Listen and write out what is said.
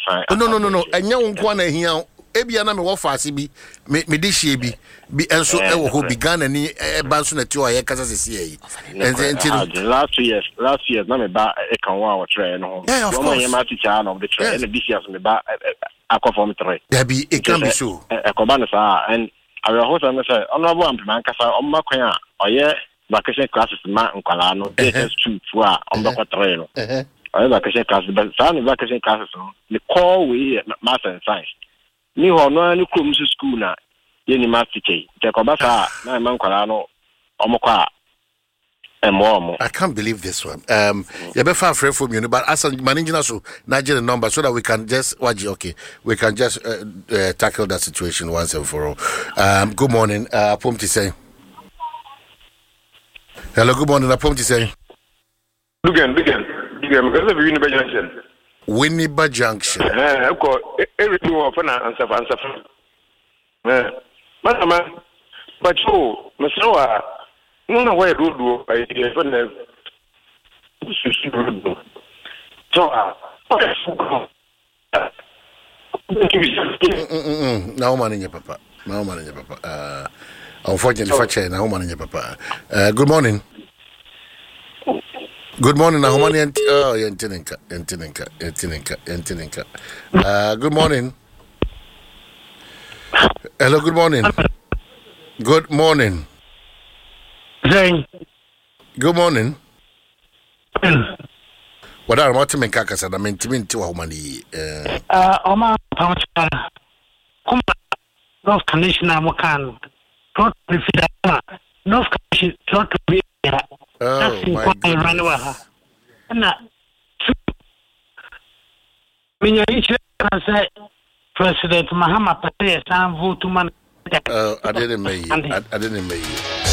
sign. No. Enya unko na hia ebia na me wo faase bi me de hie bi enso e wo ho bi Ghana ni e ba so na ti o ye kasa sese yi. Last 2 years na me ba e kan wa wo try no. Of course. Me ma teacher na of the try and this year me ba akofom try. There be it can be so. E ko ba na sa and I will host am say honorable ampiman kasa o ma kwan a oye vacation classes ma nkwala no JS2 fu a o ba kwatre no. Oye vacation classes but sa no vacation classes no the call we math and science. Ni ho no ani krom school na ye ni math teacher. Te ko ba sa na ma nkwala no o mo kwa I can't believe this one. You better far from you, but as a manager, so Nigeria number so that we can just we can just tackle that situation once and for all. Good morning, Apomti say. Hello, good morning, Apomti say. Because of Winneba Junction. Winneba Junction. Everything of an answer. Madam, but you, Mr. No way do I even so now man in your papa. Unfortunately for China, now man in your papa. Good morning. Good morning, Nahomani and Yantininka. Good morning. Hello, good morning. Good morning. Good morning. What are what men kakasa na mentimi to homani Oma Pamcha North Commissioner Mokan Port Fidama North Commission Port Villa. Oh my God. Na Minya say President Mahama Pate san vote man. I didn't make you.